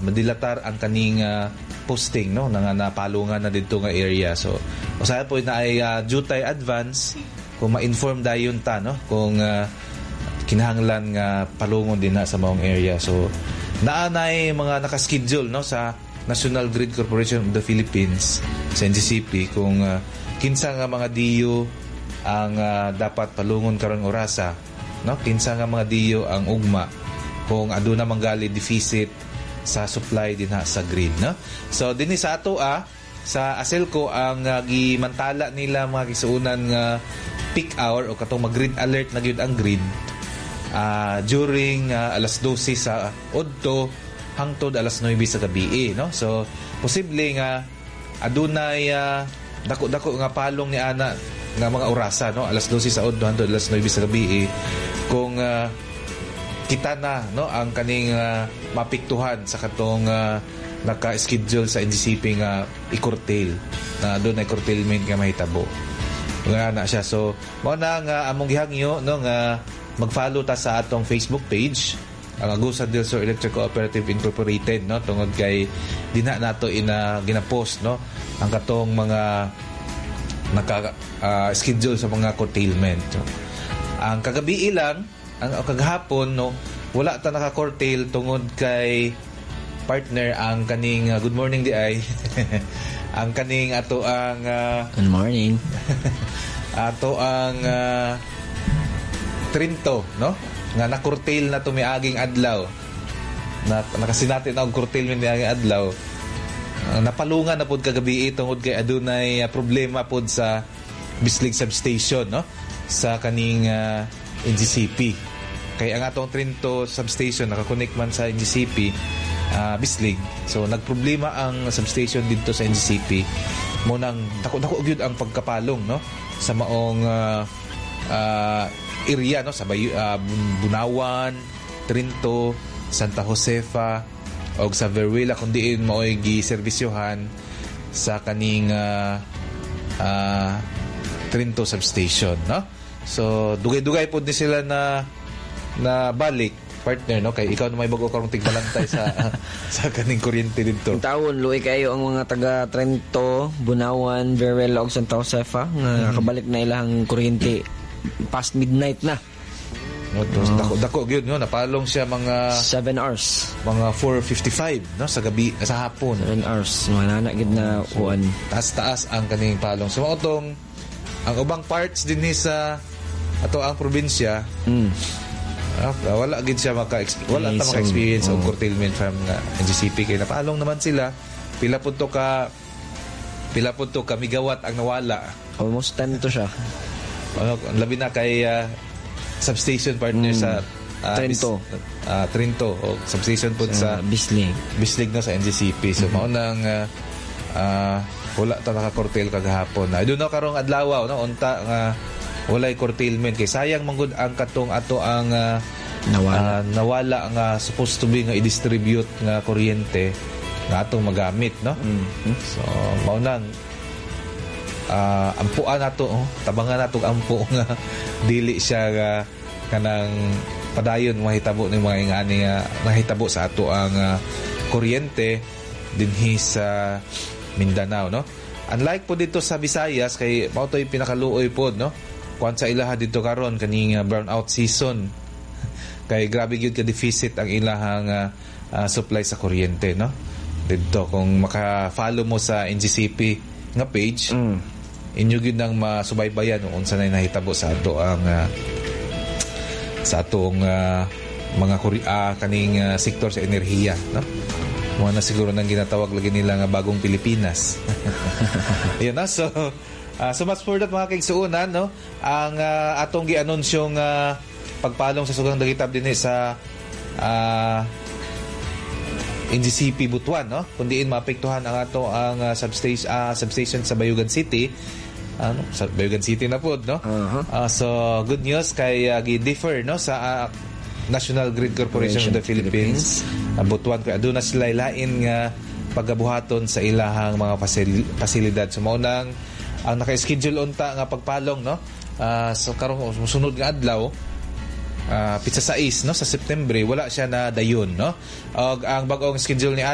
madilatar ang kaning posting no nga napalungan na dito nga area. So usahay po na ay jutay advance kung ma-inform dayon ta no kung kinahanglan nga palungon din na sa maong area. So naanay mga nakaschedule no sa National Grid Corporation of the Philippines sa NGCP kung kinsa nga mga diyo ang dapat palungon karong orasa no, kinsa nga mga diyo ang ugma kung aduna manggali deficit sa supply din sa grid no. So dinhi sa ato sa ASELCO ang gimantala nila mga kisuunan nga peak hour o katong mag-grid alert na gyud ang grid during alas 12 sa udto hangtod alas 9 sa gabi no. So posible nga adunay dako-dako nga palong ni ana nga mga orasa no, alas 12 sa udto hangtod alas 9 sa gabi kung kita na no ang kaning mapiktuhan sa katong naka-schedule sa NGCP nga i-curtail na doon ay curtailment nga mahitabo nga na siya. So mao na nga among gihangyo no nga mag-follow ta sa atong Facebook page ang Agusan del Sur Electric Cooperative Incorporated no tungod kay dinha nato gina-post no ang katong mga naka-schedule sa mga curtailment. So, ang kagabi lang ang kagahapon no wala ta naka-curtail tungod kay partner ang kaning good morning di ay ang kaning ato ang good morning ato ang Trinto no nga na-curtail na tumiaging adlaw na nakasinati na og curtailment niaging adlaw napalungan na pud kagabi tungod kay adunay problema pud sa Bislig substation no sa kaning NGCP. Kaya ang atong Trinto substation nakakonect man sa NGCP Bislig. So nagproblema ang substation dito sa NGCP. Mo nang dako-dako gyud ang pagkapalong no sa maong area no sa Bunawan, Trinto, Santa Josefa og sa Veruela kundi maoy giservisyohan sa kaning Trinto substation no. So dugay-dugay pud ni sila na balik partner no kay ikaw na may bago karong tigbalantay sa sa kaning kuryente dito. Tawon luoy kayo ang mga taga Trento, Bunawan, Veruela ug Santa Josefa nga kabalik na ilang kuryente past midnight na. Dako gyud no napalong siya mga 7 hours. Mga 4:55 no sa gabi sa hapon. 7 hours manana gid na uwan. Taas-taas ang kaning palong. So mautong ang ubang parts dinhi sa ato ang probinsya wala gid siya wala ta maka-experience og curtailment from NGCP kay napalong naman sila pila pud to ka megawatt ang nawala almost 10 to siya labi na kay substation partner sa Trinto o substation pud sa Bislig no sa NGCP. So mao nang wala ta naka-curtail kagahapon na doon na karong adlaw no unta nga walay curtailment kay sayang manggod ang katong ato ang nawala nga supposed to be nga i-distribute nga kuryente nga atong magamit no. So mao nang ampuan nato tabangan nato ampo nga dili siya nga kanang padayon mahitabo ni mga ingani nga nahitabo sa ato ang kuryente dinhi sa Mindanao no. Unlike po dito sa Visayas kay mao toy pinakaluoy pod no kuan sa ilaha dito karon kaning brownout season kay grabe gyud ka deficit ang ilahang supply sa kuryente no dito. Kung maka-follow mo sa NGCP nga page inyo gyud nang masubaybayan kung unsa nay nahitabo sa ato ang sa atong mga kaning sektor sa enerhiya no. Mo na siguro nang ginatawag lagi nila nga bagong Pilipinas. Ayun na so much for that mga kaigsuunan no ang atong gi-anunsyong pagpalong sa sugang dakitab dinhi sa NGCP Butuan no kundiin maapektuhan ang ato ang substation sa Bayugan City sa Bayugan City na pod no. So good news kay gi-differ no sa National Grid Corporation of the Philippines. Butuan kay aduna sila lain nga pagabuhaton sa ilahang mga pasilidad. So mao nang ang naka-schedule unta nga pagpalong no so karong sunod nga adlaw pizza 6 no sa September wala siya na dayon no og ang bag-ong schedule ni